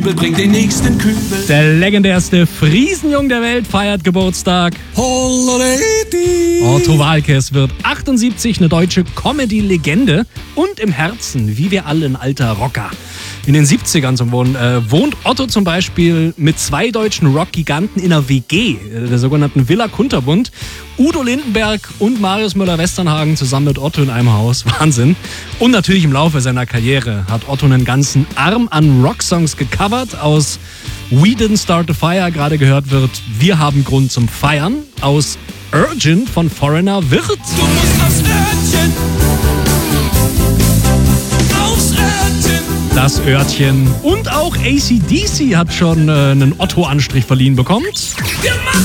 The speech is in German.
Jubel, bring den nächsten Kübel. Der legendärste Friesenjung der Welt feiert Geburtstag. Otto Waalkes wird 78, eine deutsche Comedy-Legende und im Herzen, wie wir alle, ein alter Rocker. In den 70ern wohnt Otto zum Beispiel mit 2 deutschen Rockgiganten in einer WG, der sogenannten Villa Kunterbund. Udo Lindenberg und Marius Müller-Westernhagen zusammen mit Otto in einem Haus. Wahnsinn. Und natürlich im Laufe seiner Karriere hat Otto einen ganzen Arm an Rocksongs gecovert. Aus We Didn't Start a Fire gerade gehört wird Wir haben Grund zum Feiern. Aus Urgent von Foreigner wird Du musst aufs Örtchen. Aufs Örtchen. Das Örtchen. Und auch AC/DC hat schon einen Otto-Anstrich verliehen bekommen. Wir machen